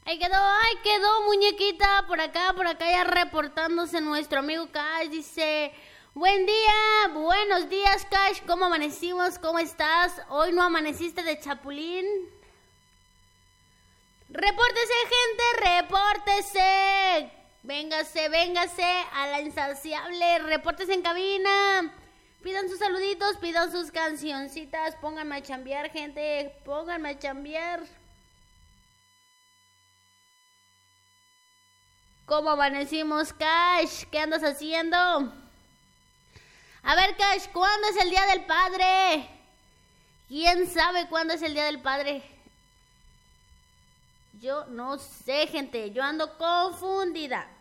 Ahí quedó, muñequita, por acá ya reportándose nuestro amigo Cash, dice, buen día, buenos días Cash, ¿cómo amanecimos? ¿Cómo estás? ¿Hoy no amaneciste de chapulín? Repórtese, gente, repórtese, véngase a la insaciable, repórtese en cabina, pidan sus saluditos, pidan sus cancioncitas, pónganme a chambear, gente, pónganme a chambear. ¿Cómo amanecimos, Cash? ¿Qué andas haciendo? A ver, Cash, ¿cuándo es el Día del Padre? ¿Quién sabe cuándo es el Día del Padre? Yo no sé, gente, yo ando confundida.